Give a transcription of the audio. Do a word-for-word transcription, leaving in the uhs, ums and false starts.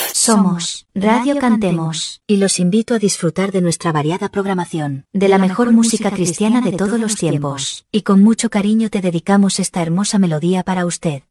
Somos Radio Cantemos y los invito a disfrutar de nuestra variada programación, de la mejor música cristiana de todos los tiempos, y con mucho cariño te dedicamos esta hermosa melodía para usted.